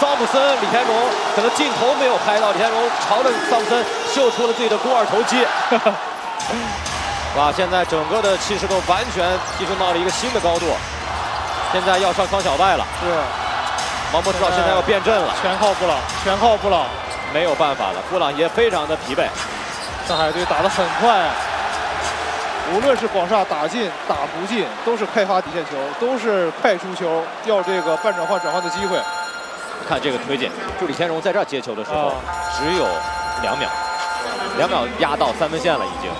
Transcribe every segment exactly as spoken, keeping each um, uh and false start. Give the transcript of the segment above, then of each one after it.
桑普森，李天荣可能镜头没有拍到，李天荣朝着桑普森秀出了自己的肱二头肌。哇，现在整个的气势都完全提升到了一个新的高度。现在要上康小拜了。 对。 王博知道现在要变阵了， 全靠布朗，全靠布朗。 没有办法了，布朗也非常的疲惫。 上海队打得很快。 无论是广厦打进打不进，都是开发底线球，都是快出球，要这个半转换转换的机会。 看这个推进，就李天荣在这儿接球的时候，啊、只有两秒，两秒压到三分线了已经。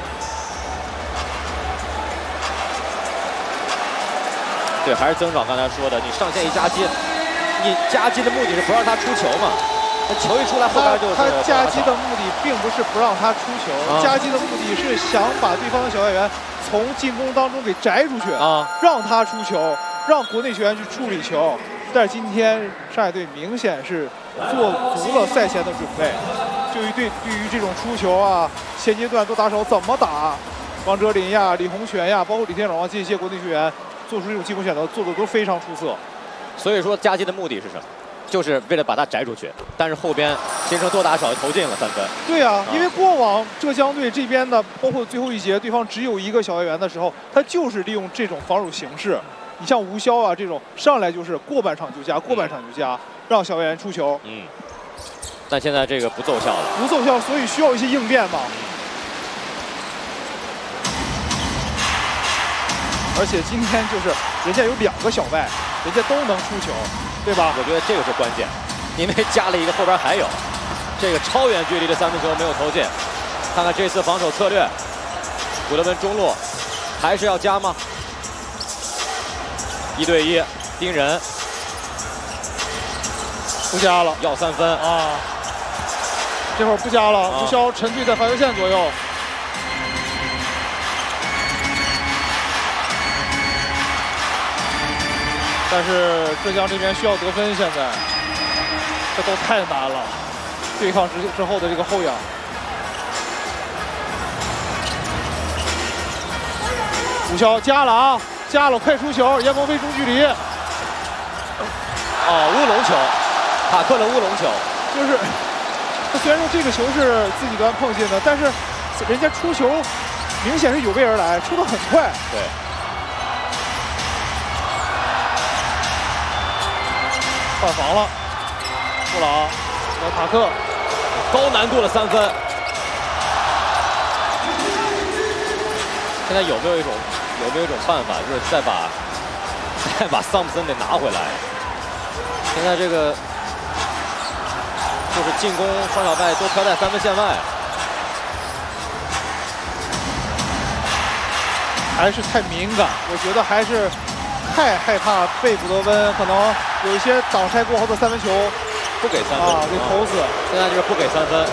对，还是曾长刚才说的，你上线一夹击，你夹击的目的是不让他出球嘛？那球一出来，后边就是他夹击的目的并不是不让他出球，啊、夹击的目的是想把对方的小外援从进攻当中给摘出去啊，让他出球，让国内球员去处理球。但是今天上海队明显是做足了赛前的准备，就于对对于这种出球啊，现阶段都打手怎么打，王哲林呀、李洪权呀，包括李天荣啊这些国内球员做出这种进攻选择，做的都非常出色。 所以说夹击的目的是什么？ 就是为了把他摘出去，但是后边形成多打少投进了三分。 对啊，因为过往浙江队这边的，包括最后一节对方只有一个小外援的时候，他就是利用这种防守形式。你像吴骁啊这种，上来就是过半场就加，过半场就加，让小外援出球。 嗯。但现在这个不奏效了。 不奏效，所以需要一些应变嘛。而且今天就是人家有两个小外，人家都能出球。 对吧？ 我觉得这个是关键，因为加了一个后边还有这个超远距离的三分球没有投进。看看这次防守策略，古德文中路还是要加吗？一对一盯人， 不加了， 要三分啊！这会儿不加了，吴骁沉醉在罚球线左右。 但是浙江这边需要得分，现在这都太难了，对抗之之后的这个后仰。吴骁加了啊，加了，快出球，严鹏飞中距离。 哦，乌龙球，塔克的乌龙球， 就是他虽然说这个球是自己端碰进的，但是人家出球明显是有备而来，出得很快。 对。 换防了，布朗和塔克， 高难度的三分。现在有没有一种有没有一种办法，就是再把再把桑普森给拿回来？现在这个就是进攻双小拜都飘在三分线外， 还是太敏感，我觉得还是。 太害怕被古德温可能有一些挡拆过后的三分球不给三分啊，给投死。 现在就是不给三分，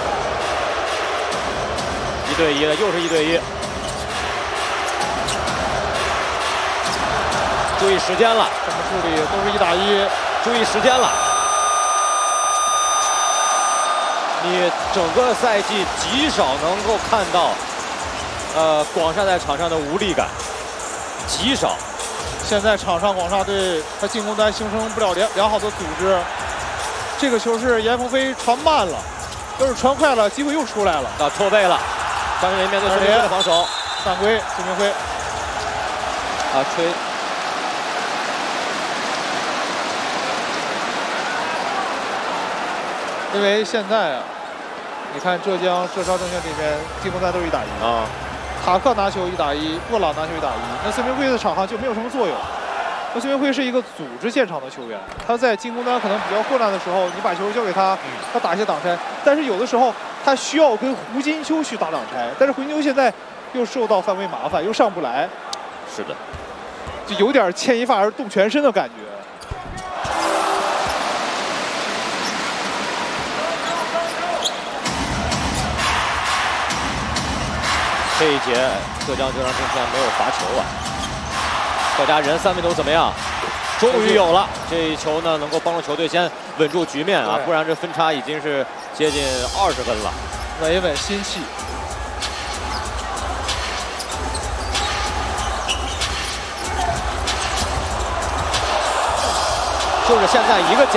一对一的，又是一对一。注意时间了， 怎么处理都是一打一， 注意时间了。你整个赛季极少能够看到，呃，广厦在场上的无力感，极少。 现在场上广厦队他进攻端形成不了良良好的组织，这个球是严鹏飞传慢了，要是传快了，机会又出来了。 啊，错位了，张镇麟面对孙明辉的防守， 犯规，孙明辉啊吹。 因为现在啊，你看浙江浙商证券这边进攻端都是一打一啊。 塔克拿球一打一，布朗拿球一打一，那孙明辉的场上就没有什么作用。那孙明辉是一个组织现场的球员，他在进攻端可能比较混乱的时候，你把球交给他，他打一些挡拆。但是有的时候他需要跟胡金秋去打挡拆，但是胡金秋现在又受到犯规麻烦，又上不来。 是的， 就有点牵一发而动全身的感觉。 这一节浙江浙商证券没有罚球啊，大家人三分球怎么样？终于有了，这一球呢能够帮助球队先稳住局面啊，不然这分差已经是接近二十分了。 稳一稳心气。 就是现在一个。